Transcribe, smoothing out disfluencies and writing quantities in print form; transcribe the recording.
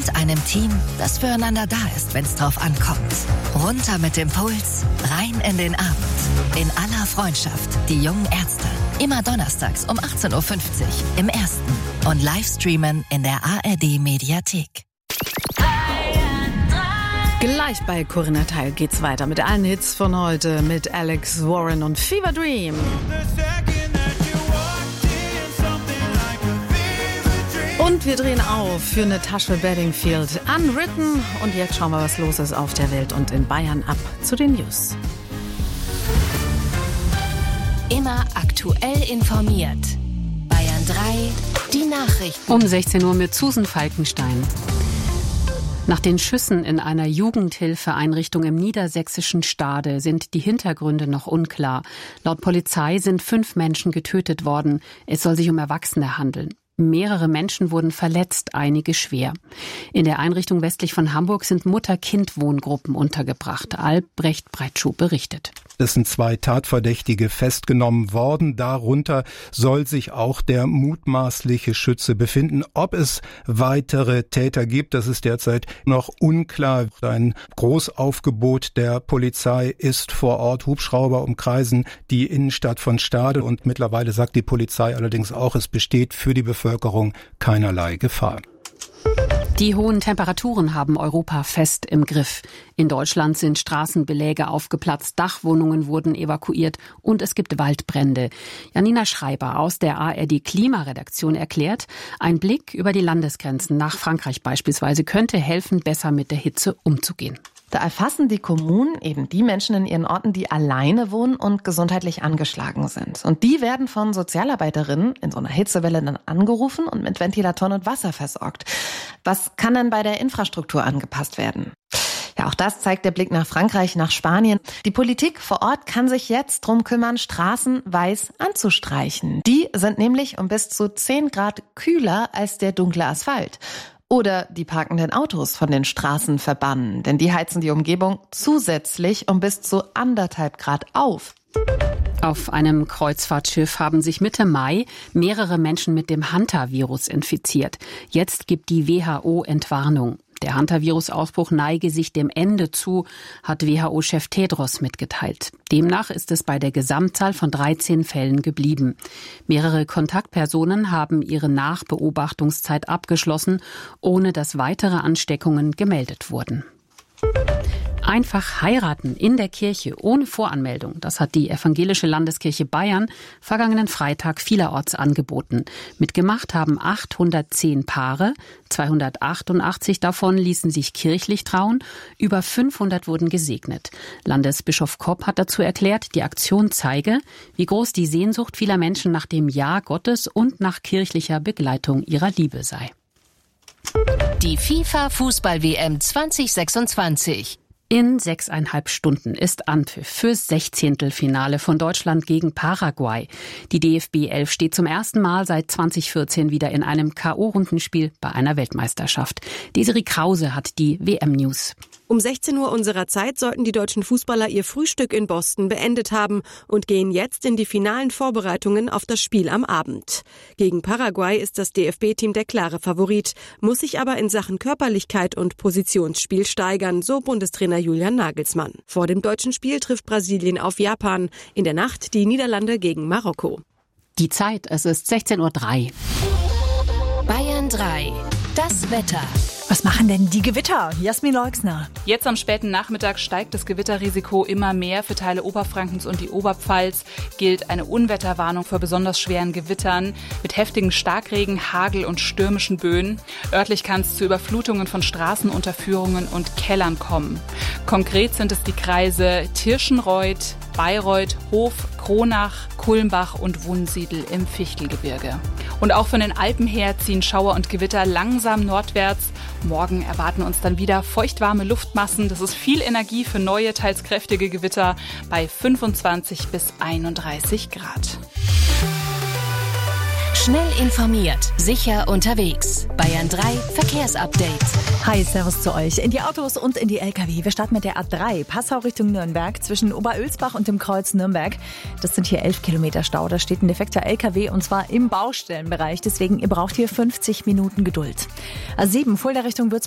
Mit einem Team, das füreinander da ist, wenn's drauf ankommt. Runter mit dem Puls, rein in den Abend. In aller Freundschaft, die jungen Ärzte. Immer donnerstags um 18.50 Uhr im Ersten. Und Livestreamen in der ARD-Mediathek. Gleich bei Corinna Teil geht's weiter mit allen Hits von heute mit Alex Warren und Fever Dream. Und wir drehen auf für Natasha Bedingfield, Unwritten. Und jetzt schauen wir, was los ist auf der Welt und in Bayern. Ab zu den News. Immer aktuell informiert. Bayern 3, die Nachrichten. Um 16 Uhr mit Susan Falkenstein. Nach den Schüssen in einer Jugendhilfeeinrichtung im niedersächsischen Stade sind die Hintergründe noch unklar. Laut Polizei sind 5 Menschen getötet worden. Es soll sich um Erwachsene handeln. Mehrere Menschen wurden verletzt, einige schwer. In der Einrichtung westlich von Hamburg sind Mutter-Kind-Wohngruppen untergebracht. Albrecht Breitschuh berichtet. Es sind 2 Tatverdächtige festgenommen worden. Darunter soll sich auch der mutmaßliche Schütze befinden. Ob es weitere Täter gibt, das ist derzeit noch unklar. Ein Großaufgebot der Polizei ist vor Ort. Hubschrauber umkreisen die Innenstadt von Stade. Und mittlerweile sagt die Polizei allerdings auch, es besteht für die Bevölkerung keinerlei Gefahr. Die hohen Temperaturen haben Europa fest im Griff. In Deutschland sind Straßenbeläge aufgeplatzt, Dachwohnungen wurden evakuiert und es gibt Waldbrände. Janina Schreiber aus der ARD Klimaredaktion erklärt, ein Blick über die Landesgrenzen nach Frankreich beispielsweise könnte helfen, besser mit der Hitze umzugehen. Da erfassen die Kommunen eben die Menschen in ihren Orten, die alleine wohnen und gesundheitlich angeschlagen sind. Und die werden von Sozialarbeiterinnen in so einer Hitzewelle dann angerufen und mit Ventilatoren und Wasser versorgt. Was kann denn bei der Infrastruktur angepasst werden? Ja, auch das zeigt der Blick nach Frankreich, nach Spanien. Die Politik vor Ort kann sich jetzt drum kümmern, Straßen weiß anzustreichen. Die sind nämlich um bis zu 10 Grad kühler als der dunkle Asphalt. Oder die parkenden Autos von den Straßen verbannen, denn die heizen die Umgebung zusätzlich um bis zu 1,5 Grad auf. Auf einem Kreuzfahrtschiff haben sich Mitte Mai mehrere Menschen mit dem Hanta-Virus infiziert. Jetzt gibt die WHO Entwarnung. Der Hanta-Virus-Ausbruch neige sich dem Ende zu, hat WHO-Chef Tedros mitgeteilt. Demnach ist es bei der Gesamtzahl von 13 Fällen geblieben. Mehrere Kontaktpersonen haben ihre Nachbeobachtungszeit abgeschlossen, ohne dass weitere Ansteckungen gemeldet wurden. Einfach heiraten in der Kirche ohne Voranmeldung. Das hat die Evangelische Landeskirche Bayern vergangenen Freitag vielerorts angeboten. Mitgemacht haben 810 Paare, 288 davon ließen sich kirchlich trauen, über 500 wurden gesegnet. Landesbischof Kopp hat dazu erklärt, die Aktion zeige, wie groß die Sehnsucht vieler Menschen nach dem Ja Gottes und nach kirchlicher Begleitung ihrer Liebe sei. Die FIFA-Fußball-WM 2026. In 6,5 Stunden ist Anpfiff fürs 16. Finale von Deutschland gegen Paraguay. Die DFB 11 steht zum ersten Mal seit 2014 wieder in einem K.O.-Rundenspiel bei einer Weltmeisterschaft. Desiree Krause hat die WM-News. Um 16 Uhr unserer Zeit sollten die deutschen Fußballer ihr Frühstück in Boston beendet haben und gehen jetzt in die finalen Vorbereitungen auf das Spiel am Abend. Gegen Paraguay ist das DFB-Team der klare Favorit, muss sich aber in Sachen Körperlichkeit und Positionsspiel steigern, so Bundestrainer Julian Nagelsmann. Vor dem deutschen Spiel trifft Brasilien auf Japan, in der Nacht die Niederlande gegen Marokko. Die Zeit, es ist 16:03 Uhr. Bayern 3, das Wetter. Was machen denn die Gewitter? Jasmin Leuxner. Jetzt am späten Nachmittag steigt das Gewitterrisiko immer mehr. Für Teile Oberfrankens und die Oberpfalz gilt eine Unwetterwarnung vor besonders schweren Gewittern mit heftigen Starkregen, Hagel und stürmischen Böen. Örtlich kann es zu Überflutungen von Straßenunterführungen und Kellern kommen. Konkret sind es die Kreise Tirschenreuth, Bayreuth, Hof, Kronach, Kulmbach und Wunsiedel im Fichtelgebirge. Und auch von den Alpen her ziehen Schauer und Gewitter langsam nordwärts. Morgen erwarten uns dann wieder feuchtwarme Luftmassen. Das ist viel Energie für neue, teils kräftige Gewitter bei 25 bis 31 Grad. Schnell informiert, sicher unterwegs. Bayern 3 Verkehrsupdate. Hi, servus zu euch. In die Autos und in die LKW. Wir starten mit der A3, Passau Richtung Nürnberg, zwischen Oberölsbach und dem Kreuz Nürnberg. Das sind hier 11 Kilometer Stau. Da steht ein defekter LKW und zwar im Baustellenbereich. Deswegen, ihr braucht hier 50 Minuten Geduld. A7, Fulda Richtung Würzburg.